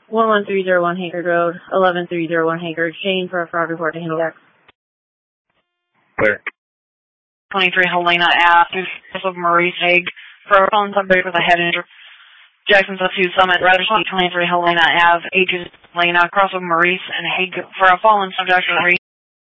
11301 Haggard Road, 11301 Haggard, Shane for a fraud report to handle that. Clear. 23 Helena Ave, of Maurice Hague, for a phone subject with a head injury. Jackson's up to Summit, Radish 23 Helena Ave, ages Helena, cross of Maurice and Hague, for a fallen subject with